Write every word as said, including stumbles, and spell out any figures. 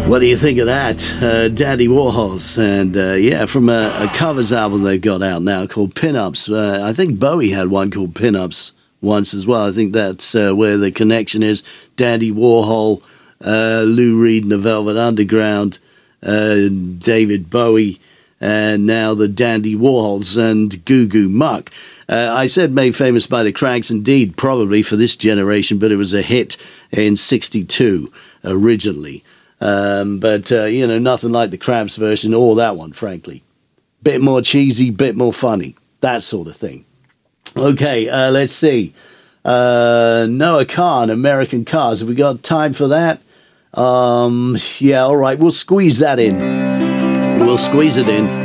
What do you think of that? Uh, Dandy Warhols. And uh, yeah, from a, a covers album they've got out now called Pinups. Uh, I think Bowie had one called Pinups once as well. I think that's uh, where the connection is. Dandy Warhol, uh, Lou Reed and the Velvet Underground, uh, David Bowie, and now the Dandy Warhols and Goo Goo Muck. Uh, I said made famous by the Cranks, indeed, probably for this generation, but it was a hit in sixty-two originally. Um, but, uh, you know, nothing like the Cramps version or that one, frankly. Bit more cheesy, bit more funny, that sort of thing. Okay, uh, let's see. Uh, Noah Kahan, American Cars. Have we got time for that? Um, yeah, all right, we'll squeeze that in. We'll squeeze it in.